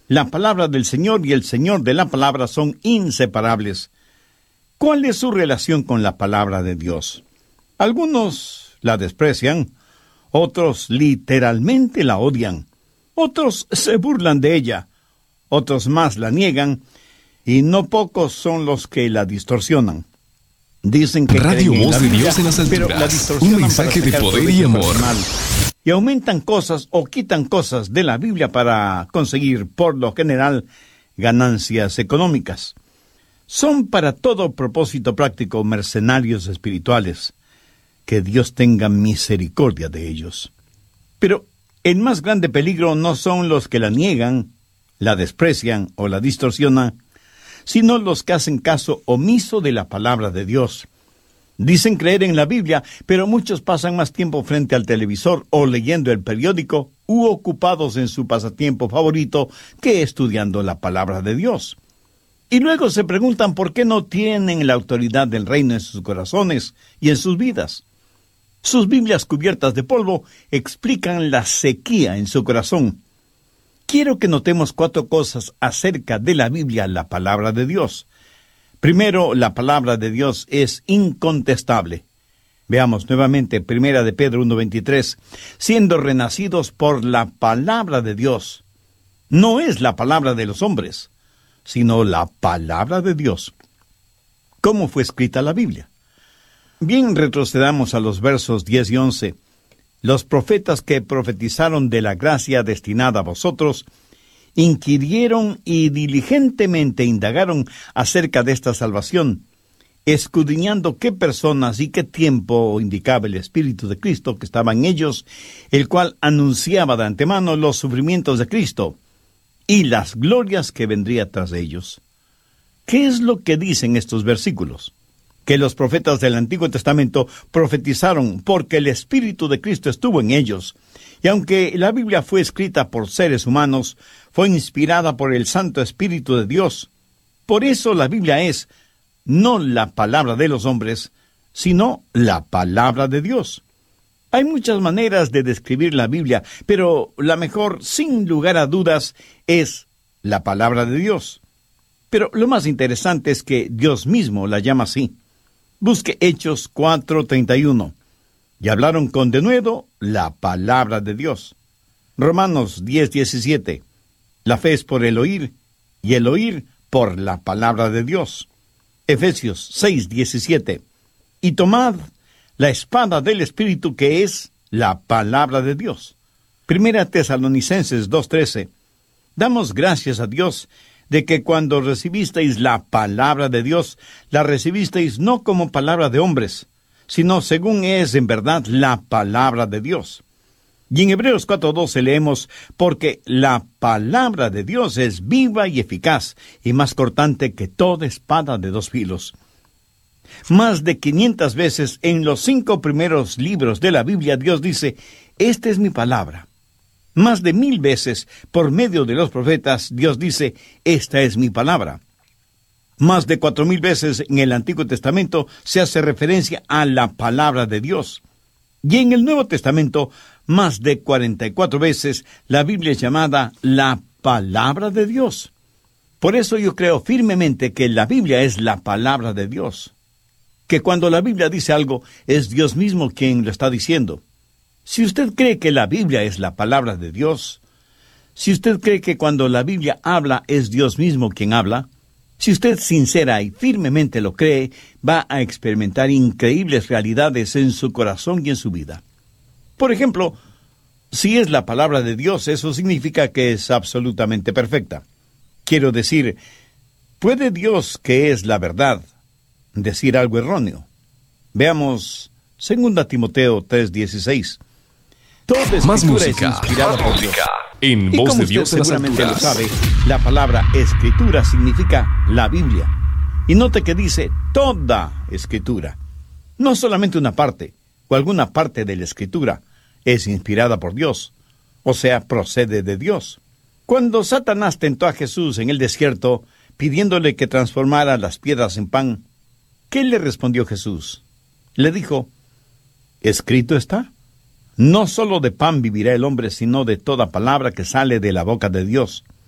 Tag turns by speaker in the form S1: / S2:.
S1: La palabra del Señor y el Señor de la palabra son inseparables. ¿Cuál es su relación con la palabra de Dios? Algunos la desprecian, otros literalmente la odian, otros se burlan de ella, otros más la niegan, y no pocos son los que la distorsionan. Dicen que
S2: Radio
S1: creen en
S2: Voz
S1: la
S2: de
S1: Biblia,
S2: Dios en las
S1: pero la
S2: alturas.
S1: distorsionan
S2: Un mensaje
S1: para
S2: de
S1: sacar
S2: poder y
S1: provecho
S2: amor.
S1: personal. Y aumentan cosas o quitan cosas de la Biblia para conseguir, por lo general, ganancias económicas. Son para todo propósito práctico mercenarios espirituales. Que Dios tenga misericordia de ellos. Pero el más grande peligro no son los que la niegan, la desprecian o la distorsionan, sino los que hacen caso omiso de la palabra de Dios. Dicen creer en la Biblia, pero muchos pasan más tiempo frente al televisor o leyendo el periódico u ocupados en su pasatiempo favorito que estudiando la palabra de Dios. Y luego se preguntan por qué no tienen la autoridad del reino en sus corazones y en sus vidas. Sus Biblias cubiertas de polvo explican la sequía en su corazón. Quiero que notemos 4 cosas acerca de la Biblia, la palabra de Dios. Primero, la palabra de Dios es incontestable. Veamos nuevamente 1 de Pedro 1:23. Siendo renacidos por la palabra de Dios. No es la palabra de los hombres, sino la palabra de Dios. ¿Cómo fue escrita la Biblia? Bien, retrocedamos a los versos 10 y 11. Los profetas que profetizaron de la gracia destinada a vosotros, inquirieron y diligentemente indagaron acerca de esta salvación, escudriñando qué personas y qué tiempo indicaba el Espíritu de Cristo que estaba en ellos, el cual anunciaba de antemano los sufrimientos de Cristo y las glorias que vendría tras ellos. ¿Qué es lo que dicen estos versículos? Que los profetas del Antiguo Testamento profetizaron porque el Espíritu de Cristo estuvo en ellos, y aunque la Biblia fue escrita por seres humanos, fue inspirada por el Santo Espíritu de Dios. Por eso la Biblia es no la palabra de los hombres, sino la palabra de Dios. Hay muchas maneras de describir la Biblia, pero la mejor, sin lugar a dudas, es la palabra de Dios. Pero lo más interesante es que Dios mismo la llama así. Busque Hechos 4:31. Y hablaron con denuedo la palabra de Dios. Romanos 10:17. La fe es por el oír, y el oír por la palabra de Dios. Efesios 6:17. Y tomad la espada del Espíritu, que es la palabra de Dios. Primera Tesalonicenses 2:13. Damos gracias a Dios de que cuando recibisteis la palabra de Dios, la recibisteis no como palabra de hombres, sino según es en verdad la palabra de Dios. Y en Hebreos 4:12 leemos, porque la palabra de Dios es viva y eficaz, y más cortante que toda espada de 2 filos. Más de 500 veces en los 5 primeros libros de la Biblia Dios dice, esta es mi palabra. Más de 1000 veces, por medio de los profetas, Dios dice, esta es mi palabra. Más de 4000 veces en el Antiguo Testamento se hace referencia a la palabra de Dios. Y en el Nuevo Testamento, más de 44 veces, la Biblia es llamada la palabra de Dios. Por eso yo creo firmemente que la Biblia es la palabra de Dios. Que cuando la Biblia dice algo, es Dios mismo quien lo está diciendo. Si usted cree que la Biblia es la palabra de Dios, si usted cree que cuando la Biblia habla es Dios mismo quien habla, si usted sincera y firmemente lo cree, va a experimentar increíbles realidades en su corazón y en su vida. Por ejemplo, si es la palabra de Dios, eso significa que es absolutamente perfecta. Quiero decir, ¿puede Dios, que es la verdad, decir algo erróneo? Veamos 2 Timoteo 3:16. Toda
S2: Más
S1: escritura es
S2: música,
S1: inspirada
S2: más
S1: por
S2: música.
S1: Dios.
S2: En
S1: Y
S2: Voz
S1: como
S2: de
S1: usted
S2: Dios en las
S1: seguramente lo
S2: alturas.
S1: sabe, la palabra escritura significa la Biblia. Y note que dice toda escritura. No solamente una parte o alguna parte de la escritura es inspirada por Dios, o sea, procede de Dios. Cuando Satanás tentó a Jesús en el desierto, pidiéndole que transformara las piedras en pan, ¿qué le respondió Jesús? Le dijo, escrito está. No solo de pan vivirá el hombre, sino de toda palabra que sale de la boca de Dios.